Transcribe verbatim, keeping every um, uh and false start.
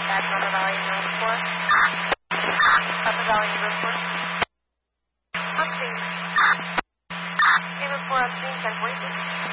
That's Upper Valley room four. Upper Valley room four. Upstream. Room four upstream, ten forty-six.